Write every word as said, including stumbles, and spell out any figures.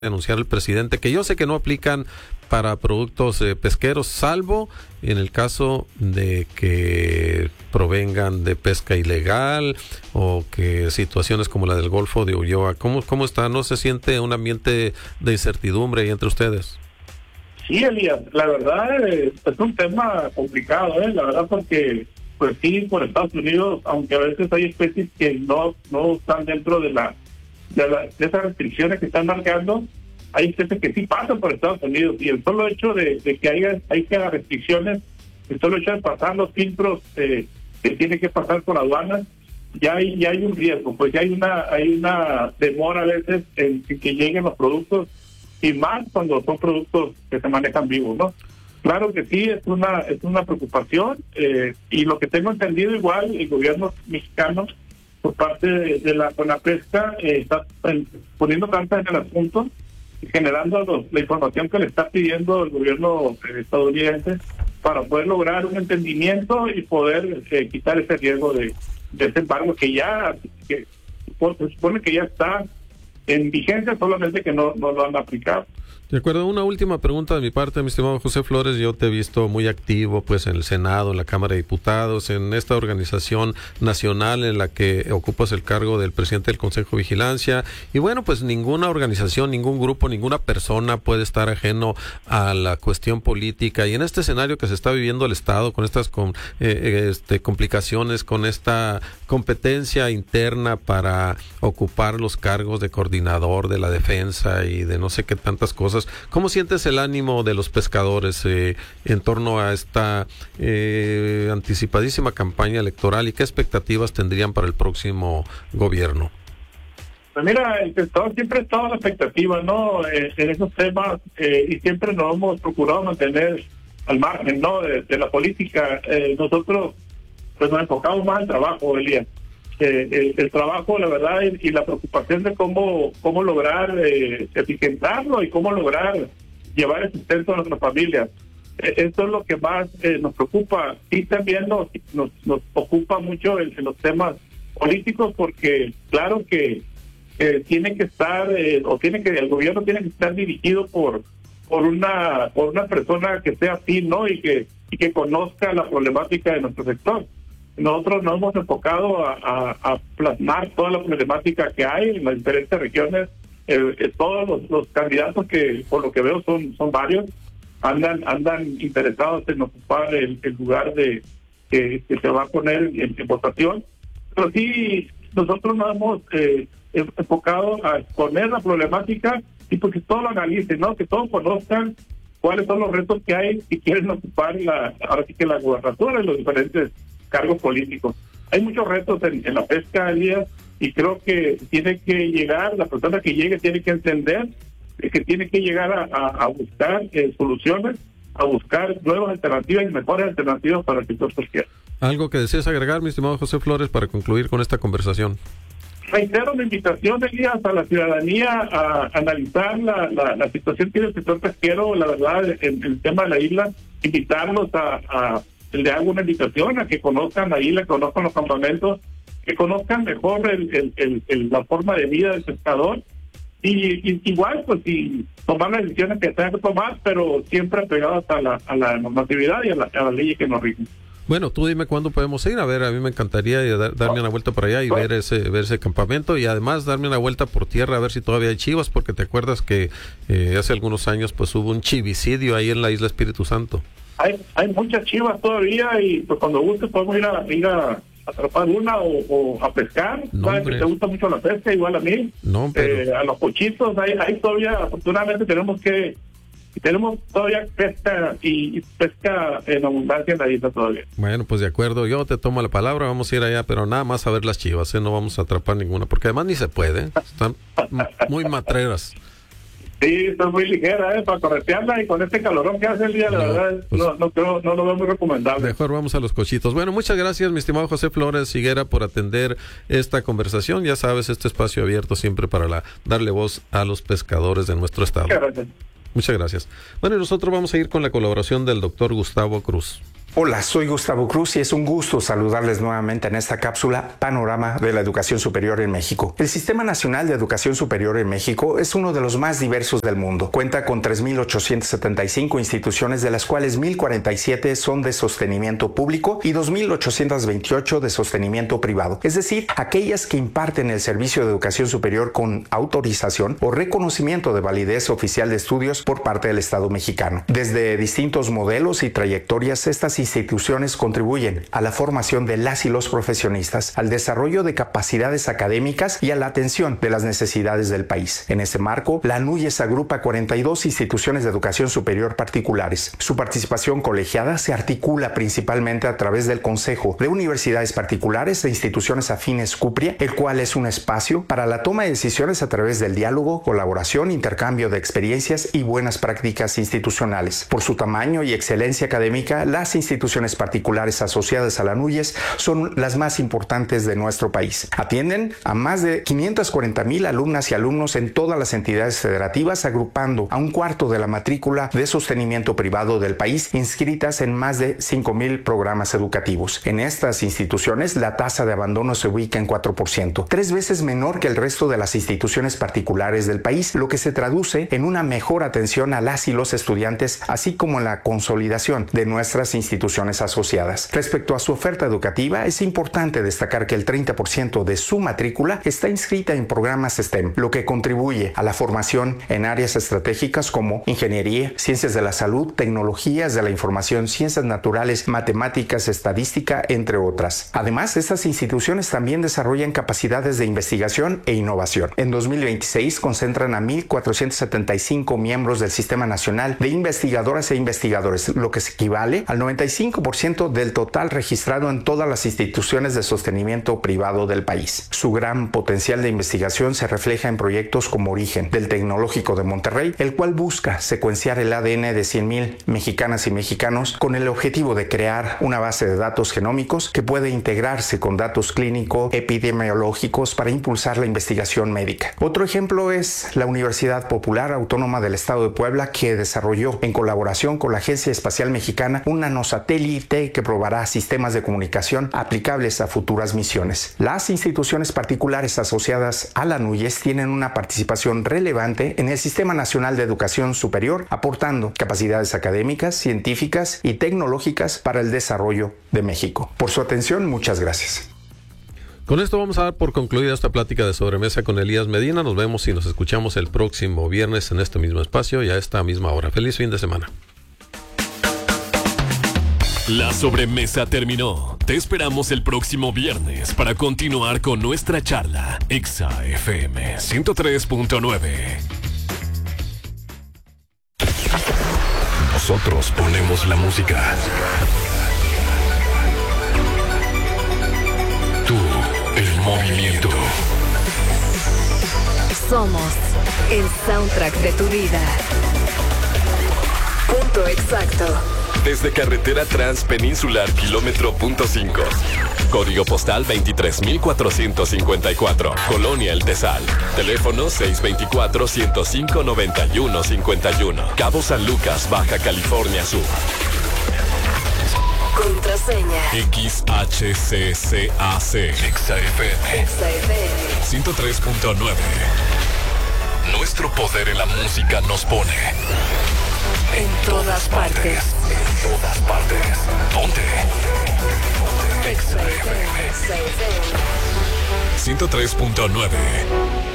denunciar al presidente, que yo sé que no aplican para productos eh, pesqueros, salvo en el caso de que provengan de pesca ilegal o que situaciones como la del Golfo de Ulloa. ¿Cómo, cómo está? ¿No se siente un ambiente de incertidumbre ahí entre ustedes? Sí, Elías, la verdad eh, es un tema complicado, ¿eh? La verdad, porque pues sí, por Estados Unidos, aunque a veces hay especies que no no están dentro de la de, la, de esas restricciones que están marcando, hay especies que sí pasan por Estados Unidos, y el solo hecho de, de que haya hay que haber restricciones, el solo hecho de pasar los filtros eh, que tiene que pasar por aduanas, ya hay ya hay un riesgo, pues ya hay una hay una demora a veces en, en que lleguen los productos, y más cuando son productos que se manejan vivos, ¿no? Claro que sí, es una es una preocupación, eh, y lo que tengo entendido, igual el gobierno mexicano, por parte de, de la CONAPESCA, eh, está poniendo cartas en el asunto y generando los, la información que le está pidiendo el gobierno eh, estadounidense para poder lograr un entendimiento y poder eh, quitar ese riesgo de, de ese embargo que ya que, se supone que ya está en vigencia, solamente que no, no lo han aplicado. De acuerdo, una última pregunta de mi parte, mi estimado José Flores. Yo te he visto muy activo pues en el Senado, en la Cámara de Diputados, en esta organización nacional en la que ocupas el cargo del presidente del Consejo de Vigilancia, y bueno, pues ninguna organización, ningún grupo, ninguna persona puede estar ajeno a la cuestión política, y en este escenario que se está viviendo el Estado, con estas con, eh, este, complicaciones, con esta competencia interna para ocupar los cargos de coordinador de la defensa y de no sé qué tantas cosas, ¿cómo sientes el ánimo de los pescadores eh, en torno a esta eh, anticipadísima campaña electoral, y qué expectativas tendrían para el próximo gobierno? Pues mira, el pescador siempre ha estado a la expectativa, ¿no? Eh, en esos temas, eh, y siempre nos hemos procurado mantener al margen, ¿no? De, de la política. Eh, nosotros pues nos enfocamos más al trabajo, Elías. Eh, el, el trabajo, la verdad, y, y la preocupación de cómo cómo lograr eh, eficientarlo y cómo lograr llevar el sustento a nuestras familias. Eh, esto es lo que más eh, nos preocupa. Y también nos, nos, nos ocupa mucho en, en los temas políticos, porque claro que eh, tiene que estar, eh, o tiene que el gobierno tiene que estar dirigido por por una por una persona que sea afín, ¿no? Y que, y que conozca la problemática de nuestro sector. Nosotros nos hemos enfocado a, a, a plasmar toda la problemática que hay en las diferentes regiones. Eh, eh, todos los, los candidatos, que por lo que veo son son varios, andan andan interesados en ocupar el, el lugar de que, que se va a poner en, en votación. Pero sí, nosotros nos hemos eh, enfocado a exponer la problemática, y porque todos lo analicen, ¿no? Que todos conozcan cuáles son los retos que hay si quieren ocupar la ahora sí que la gubernatura y los diferentes cargos políticos. Hay muchos retos en, en la pesca, Elías, y creo que tiene que llegar, la persona que llegue tiene que entender que tiene que llegar a, a, a buscar eh, soluciones, a buscar nuevas alternativas y mejores alternativas para el sector pesquero. ¿Algo que desees agregar, mi estimado José Flores, para concluir con esta conversación? Reitero la invitación, Elías, a la ciudadanía a analizar la, la, la situación que tiene el sector pesquero, la verdad, en el tema de la isla, invitarlos a... a le hago una invitación a que conozcan la isla, que conozcan los campamentos, que conozcan mejor el, el, el, el, la forma de vida del pescador, y, y igual pues si tomar las decisiones que tengan que tomar, pero siempre apegadas a la, a la normatividad y a, la, a las leyes que nos rigen. Bueno, tú dime cuándo podemos ir. A ver, a mí me encantaría dar, darme una vuelta por allá y ver ese ver ese campamento, y además darme una vuelta por tierra a ver si todavía hay chivas, porque te acuerdas que eh, hace algunos años pues hubo un chivicidio ahí en la isla Espíritu Santo. Hay, hay muchas chivas todavía, y pues cuando guste podemos ir a ir a atrapar una o, o a pescar. No, sabes que te gusta mucho la pesca, igual a mí. No, pero... eh, a los pochitos, hay, hay todavía, afortunadamente tenemos que tenemos todavía pesca y, y pesca en abundancia en la isla todavía. Bueno, pues de acuerdo, yo te tomo la palabra, vamos a ir allá, pero nada más a ver las chivas, ¿eh? No vamos a atrapar ninguna, porque además ni se puede, ¿eh? Están muy matreras. Sí, está muy ligera, ¿eh? Para corretearla, y con este calorón que hace el día, la no, verdad, pues, no, no, creo, no lo veo muy recomendable. Mejor vamos a los cochitos. Bueno, muchas gracias, mi estimado José Flores Higuera, por atender esta conversación. Ya sabes, este espacio abierto siempre para la, darle voz a los pescadores de nuestro estado. Muchas gracias. Muchas gracias. Bueno, y nosotros vamos a ir con la colaboración del doctor Gustavo Cruz. Hola, soy Gustavo Cruz y es un gusto saludarles nuevamente en esta cápsula Panorama de la Educación Superior en México. El Sistema Nacional de Educación Superior en México es uno de los más diversos del mundo. Cuenta con tres mil ochocientas setenta y cinco instituciones, de las cuales mil cuarenta y siete son de sostenimiento público y dos mil ochocientas veintiocho de sostenimiento privado, es decir, aquellas que imparten el servicio de educación superior con autorización o reconocimiento de validez oficial de estudios por parte del Estado mexicano. Desde distintos modelos y trayectorias, estas instituciones contribuyen a la formación de las y los profesionistas, al desarrollo de capacidades académicas y a la atención de las necesidades del país. En este marco, la ANUYES agrupa cuarenta y dos instituciones de educación superior particulares. Su participación colegiada se articula principalmente a través del Consejo de Universidades Particulares e Instituciones Afines CUPRIA, el cual es un espacio para la toma de decisiones a través del diálogo, colaboración, intercambio de experiencias y buenas prácticas institucionales. Por su tamaño y excelencia académica, las instituciones particulares asociadas a la ANUYES son las más importantes de nuestro país. Atienden a más de quinientas cuarenta mil alumnas y alumnos en todas las entidades federativas, agrupando a un cuarto de la matrícula de sostenimiento privado del país, inscritas en más de cinco mil programas educativos. En estas instituciones, la tasa de abandono se ubica en cuatro por ciento, tres veces menor que el resto de las instituciones particulares del país, lo que se traduce en una mejor atención a las y los estudiantes, así como en la consolidación de nuestras instituciones asociadas. Respecto a su oferta educativa, es importante destacar que el treinta por ciento de su matrícula está inscrita en programas STEM, lo que contribuye a la formación en áreas estratégicas como ingeniería, ciencias de la salud, tecnologías de la información, ciencias naturales, matemáticas, estadística, entre otras. Además, estas instituciones también desarrollan capacidades de investigación e innovación. En dos mil veintiséis concentran a mil cuatrocientos setenta y cinco miembros del Sistema Nacional de Investigadoras e Investigadores, lo que se equivale al noventa y cinco por ciento del total registrado en todas las instituciones de sostenimiento privado del país. Su gran potencial de investigación se refleja en proyectos como Origen, del Tecnológico de Monterrey, el cual busca secuenciar el A D N de cien mil mexicanas y mexicanos con el objetivo de crear una base de datos genómicos que puede integrarse con datos clínico-epidemiológicos para impulsar la investigación médica. Otro ejemplo es la Universidad Popular Autónoma del Estado de Puebla, que desarrolló en colaboración con la Agencia Espacial Mexicana un nanosatélite que probará sistemas de comunicación aplicables a futuras misiones. Las instituciones particulares asociadas a la ANUYES tienen una participación relevante en el Sistema Nacional de Educación Superior, aportando capacidades académicas, científicas y tecnológicas para el desarrollo de México. Por su atención, muchas gracias. Con esto vamos a dar por concluida esta plática de sobremesa con Elías Medina. Nos vemos y nos escuchamos el próximo viernes en este mismo espacio y a esta misma hora. Feliz fin de semana. La sobremesa terminó. Te esperamos el próximo viernes para continuar con nuestra charla. Exa F M ciento tres punto nueve. Nosotros ponemos la música. Tú, el movimiento. Somos el soundtrack de tu vida. Punto exacto. Desde Carretera Transpeninsular, kilómetro punto cinco. Código postal veintitrés mil cuatrocientos cincuenta y cuatro. Colonia El Tesal. Teléfono seis dos cuatro, ciento cinco, noventa y uno cincuenta y uno. Cabo San Lucas, Baja California Sur. Contraseña X H C C A C. Exa F M ciento tres punto nueve. Nuestro poder en la música nos pone en todas partes. En todas partes. ¿Dónde? Exa F M ciento tres punto nueve.